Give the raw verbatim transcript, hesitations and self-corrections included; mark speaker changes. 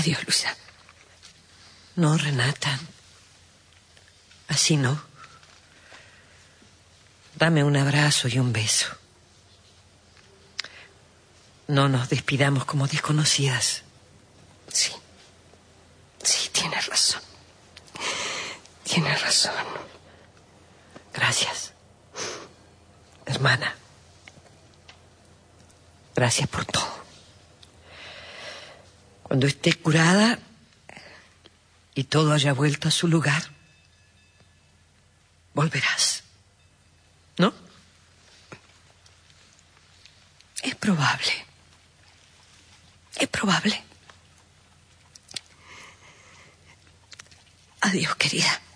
Speaker 1: Adiós, Luisa.
Speaker 2: No, Renata. Así no. Dame un abrazo y un beso. No nos despidamos como desconocidas.
Speaker 1: Sí. Sí, tienes razón. Tienes razón.
Speaker 2: Gracias. Hermana. Gracias por todo. Cuando esté curada y todo haya vuelto a su lugar, volverás. ¿No?
Speaker 1: Es probable. Es probable. Adiós, querida.